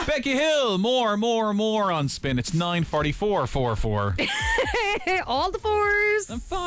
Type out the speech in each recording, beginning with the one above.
Becky Hill, more on Spin. It's 9:44. All the fours.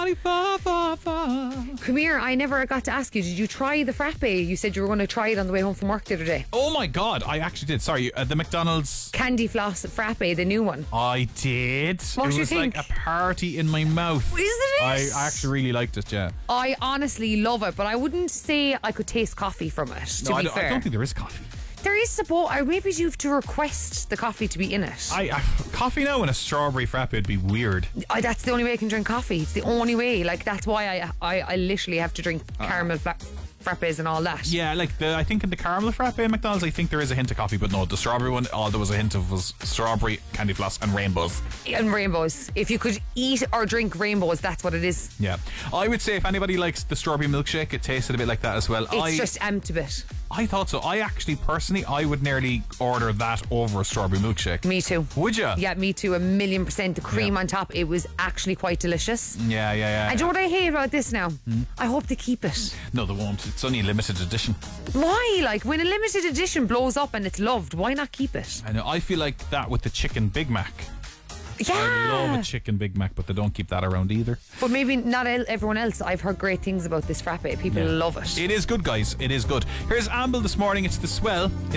44. Come here, I never got to ask you, did you try the frappe? You said you were going to try it on the way home from work the other day. Oh my God, I actually did. Sorry, the McDonald's Candy floss frappe, the new one. I did. What it do you was think? like a party in my mouth. Isn't it? I actually really liked it, yeah. I honestly love it, but I wouldn't say I could taste coffee from it, to No, be I fair. don't think there is coffee. There is support, or maybe you have to request the coffee to be in it. Coffee now and a strawberry frappe would be weird. That's the only way I can drink coffee. It's the only way. Like, that's why I literally have to drink caramel frappes and all that. Yeah, like I think in the caramel frappe at McDonald's, I think there is a hint of coffee, but no, the strawberry one, all there was a hint of was strawberry, candy floss, and rainbows. And rainbows. If you could eat or drink rainbows, that's what it is. Yeah, I would say if anybody likes the strawberry milkshake, it tasted a bit like that as well. It's just amped a bit. I thought so. I actually, personally, I would nearly order that over a strawberry milkshake. Me too. Would you? Yeah, me too. 1,000,000%. The cream on top, it was actually quite delicious. Yeah. And do you know what I hate about this now? I hope they keep it. No, they won't. It's only a limited edition. Why? Like, when a limited edition blows up and it's loved, why not keep it? I know. I feel like that with the chicken Big Mac. Yeah. I love a chicken Big Mac, but they don't keep that around either. But maybe not everyone else. I've heard great things about this frappe. People love it. It is good, guys. It is good. Here's Amble this morning. It's The Swell.